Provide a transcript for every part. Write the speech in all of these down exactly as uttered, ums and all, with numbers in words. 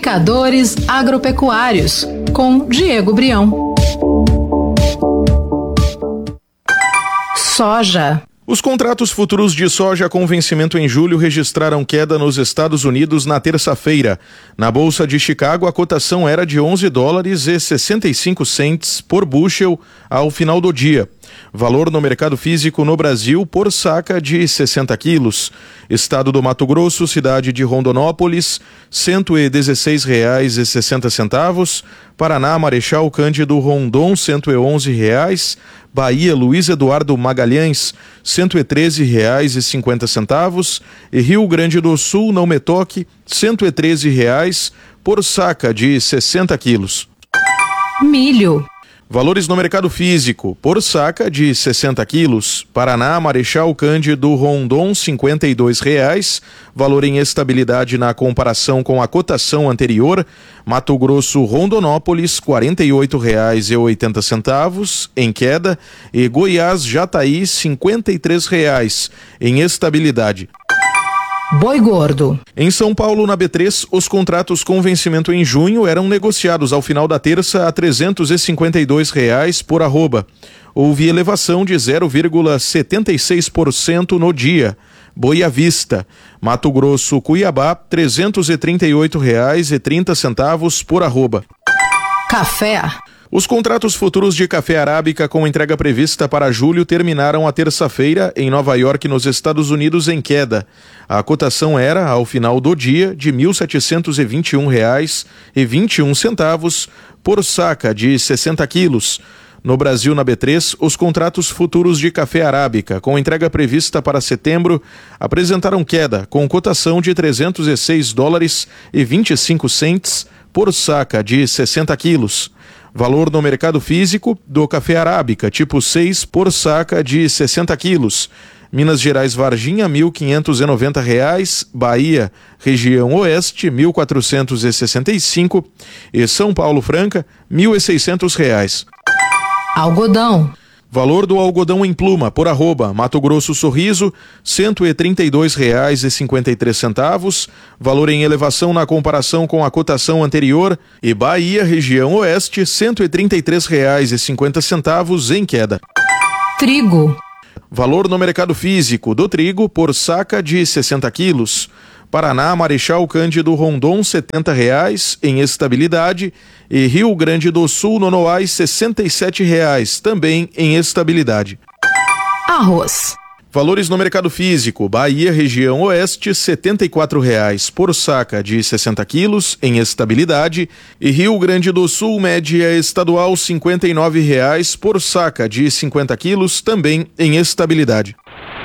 Indicadores agropecuários, com Diego Brião. Soja. Os contratos futuros de soja com vencimento em julho registraram queda nos Estados Unidos na terça-feira. Na Bolsa de Chicago, a cotação era de onze dólares e sessenta e cinco centes por bushel ao final do dia. Valor no mercado físico no Brasil por saca de sessenta quilos. Estado do Mato Grosso, cidade de Rondonópolis, cento e dezesseis reais e sessenta centavos. Paraná, Marechal Cândido Rondon, cento e onze reais. Bahia, Luiz Eduardo Magalhães, cento e treze reais e cinquenta centavos. E Rio Grande do Sul, Não Me Toque, cento e treze reais por saca de sessenta quilos. Milho. Valores no mercado físico, por saca de sessenta quilos. Paraná, Marechal Cândido Rondon, cinquenta e dois reais. Valor em estabilidade na comparação com a cotação anterior. Mato Grosso, Rondonópolis, quarenta e oito reais e oitenta centavos, em queda. E Goiás, Jataí, cinquenta e três reais, em estabilidade. Boi gordo. Em São Paulo, na B três, os contratos com vencimento em junho eram negociados ao final da terça a trezentos e cinquenta e dois reais por arroba. Houve elevação de zero vírgula setenta e seis por cento no dia. Boi à vista. Mato Grosso, Cuiabá, trezentos e trinta e oito reais e trinta centavos por arroba. Café. Os contratos futuros de café arábica com entrega prevista para julho terminaram a terça-feira em Nova York, nos Estados Unidos, em queda. A cotação era, ao final do dia, de mil setecentos e vinte e um reais e vinte e um centavos por saca de sessenta quilos. No Brasil, na B três, os contratos futuros de café arábica com entrega prevista para setembro apresentaram queda, com cotação de trezentos e seis dólares e vinte e cinco centes por saca de sessenta quilos. Valor no mercado físico do café arábica tipo seis por saca de sessenta quilos. Minas Gerais, Varginha, mil quinhentos e noventa reais. Bahia, região oeste, mil quatrocentos e sessenta e cinco. E São Paulo, Franca, mil e seiscentos reais. Algodão. Valor do algodão em pluma por arroba. Mato Grosso, Sorriso, cento e trinta e dois reais e cinquenta e três centavos. Valor em elevação na comparação com a cotação anterior. E Bahia, região oeste, cento e trinta e três reais e cinquenta centavos em queda. Trigo. Valor no mercado físico do trigo por saca de sessenta quilos. Paraná, Marechal Cândido Rondon, setenta reais em estabilidade. E Rio Grande do Sul, Nonoai, sessenta e sete reais, também em estabilidade. Arroz. Valores no mercado físico. Bahia, região oeste, setenta e quatro reais por saca de sessenta quilos, em estabilidade. E Rio Grande do Sul, média estadual, cinquenta e nove reais por saca de cinquenta quilos, também em estabilidade.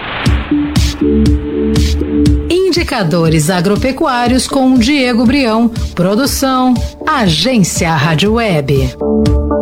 Indicadores agropecuários com Diego Brião. Produção, Agência Rádio Web.